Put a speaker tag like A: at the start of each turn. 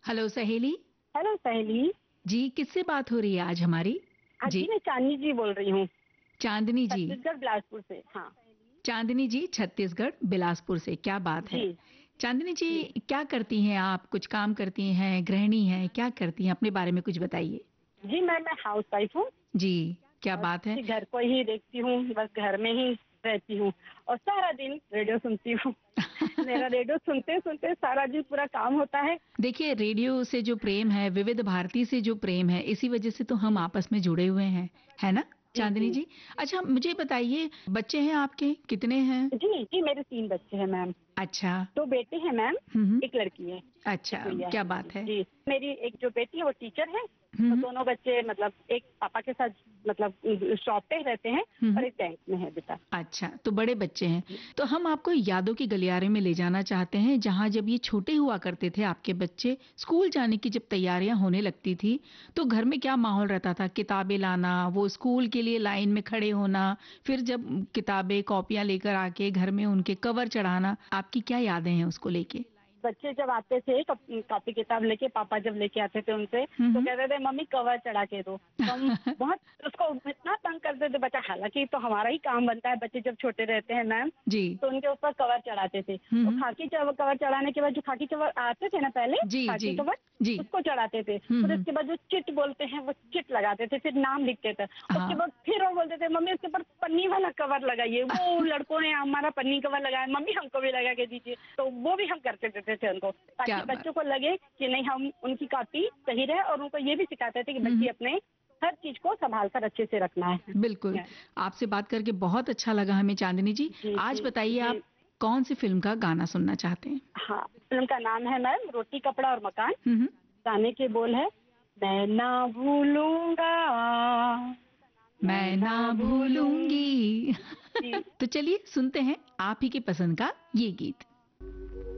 A: Hello सहेली।
B: Hello सहेली।
A: जी, किससे बात हो रही है आज हमारी?
B: हाँ
A: जी,
B: जी, मैं चांदनी जी बोल रही हूँ।
A: चांदनी जी।
B: छत्तीसगढ़ बिलासपुर से। हाँ
A: चांदनी जी छत्तीसगढ़ बिलासपुर से, क्या बात है।
B: जी।
A: चांदनी जी,
B: जी
A: क्या करती हैं आप? कुछ काम करती हैं, गृहिणी हैं, क्या करती हैं? अपने बारे में कुछ बताइए।
B: जी, मैं हाउस वाइफ हूँ
A: जी, क्या
B: और
A: बात है।
B: घर को ही देखती हूँ, बस घर में ही रहती हूँ और सारा दिन रेडियो सुनती हूँ। मेरा रेडियो सुनते सुनते सारा दिन पूरा काम होता है।
A: देखिए, रेडियो से जो प्रेम है, विविध भारती से जो प्रेम है, इसी वजह से तो हम
B: जी
A: आपस में जुड़े हुए हैं, है ना
B: जी
A: चांदनी
B: जी
A: जी? अच्छा, मुझे बताइए, बच्चे हैं आपके, कितने हैं?
B: जी जी, मेरे 3 बच्चे हैं मैम।
A: अच्छा।
B: 2 बेटे हैं मैम,
A: हम्म।
B: एक लड़की है,
A: अच्छा,
B: एक गुड़िया है
A: क्या
B: मेरी।
A: बात है।
B: जी, मेरी एक जो बेटी है वो टीचर है और
A: हम्म।
B: दोनों बच्चे मतलब एक पापा के साथ मतलब शॉप पे रहते हैं और
A: हम्म।
B: एक बैंक में है बेटा।
A: अच्छा, तो बड़े बच्चे हैं।
B: जी
A: तो हम आपको यादों की गलियारे में ले जाना चाहते हैं, जहां जब ये छोटे हुआ करते थे आपके बच्चे, स्कूल जाने की जब तैयारियां होने लगती थी, तो घर में क्या माहौल रहता था? किताबें लाना, वो स्कूल के लिए लाइन में खड़े होना, फिर जब किताबें कॉपियां लेकर आके घर में उनके कवर चढ़ाना, आपकी क्या यादें हैं उसको लेके?
B: बच्चे जब आते थे कॉपी किताब लेके, पापा जब लेके आते थे उनसे तो
A: हम्म।
B: कहते थे मम्मी कवर चढ़ा के दो। तो हम बहुत उसको इतना तंग करते थे बच्चा, हालांकि तो हमारा ही काम बनता है, बच्चे जब छोटे रहते हैं मैम
A: जी।
B: तो उनके ऊपर कवर चढ़ाते थे। तो
A: हम्म।
B: कवर चढ़ाने के बाद जो खाकी कवर आते थे ना पहले,
A: जी जी
B: खाकी कवर
A: जी।
B: उसको चढ़ाते थे। फिर
A: हम्म।
B: उसके बाद जो चिट बोलते हैं वो चिट लगाते थे, फिर नाम लिखते थे। उसके
A: हाँ।
B: बाद फिर वो बोलते थे मम्मी उसके ऊपर पन्नी वाला कवर लगाइए। वो लड़कों ने हमारा पन्नी कवर लगाया, मम्मी हमको भी लगा के दीजिए। तो वो भी हम करके देते थे उनको, ताकि
A: क्या बात।
B: बच्चों को लगे कि नहीं हम उनकी कॉपी सही रहे, और उनको ये भी सिखाते थे कि
A: हम्म।
B: बच्चे अपने हर चीज को संभाल कर अच्छे से रखना है।
A: बिल्कुल। आपसे बात करके बहुत अच्छा लगा हमें चांदनी जी।
B: जी
A: आज
B: जी
A: बताइए,
B: जी।
A: आप कौन सी फिल्म का गाना सुनना चाहते हैं?
B: हाँ, फिल्म का नाम है मैम रोटी कपड़ा और मकान।
A: हम्म।
B: गाने के बोल है, मैं ना भूलूंगा, मैं
A: मैं
B: ना
A: ना
B: भूलूंगी।
A: भूलूंगी।
B: जी
A: तो चलिए सुनते हैं आप ही की पसंद का ये गीत।